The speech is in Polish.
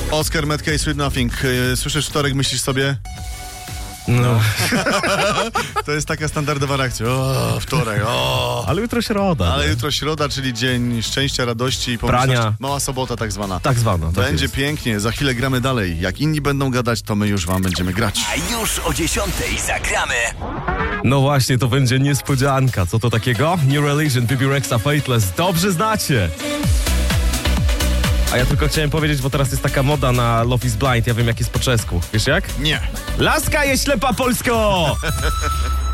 Oscar Metcalfe, Sweet Nothing. Słyszysz wtorek, myślisz sobie? No. To jest taka standardowa reakcja. O, wtorek, o. Ale jutro środa. Ale jutro środa, czyli dzień szczęścia, radości i pomyślności. Prania. Mała sobota tak zwana. Tak zwana. Tak Będzie jest. pięknie, za chwilę gramy dalej. Jak inni będą gadać, to my już wam będziemy grać. A już o 10:00 zagramy. No właśnie, to będzie niespodzianka. Co to takiego? New Religion, Bibi Rexa, Faithless. Dobrze znacie. A ja tylko chciałem powiedzieć, bo teraz jest taka moda na Love is Blind. Ja wiem, jak jest po czesku. Wiesz jak? Nie. Laska jest ślepa Polsko!